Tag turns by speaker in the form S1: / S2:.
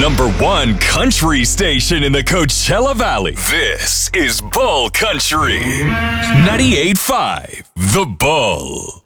S1: #1 country station in the Coachella Valley. This is Bull Country. 98.5 The Bull.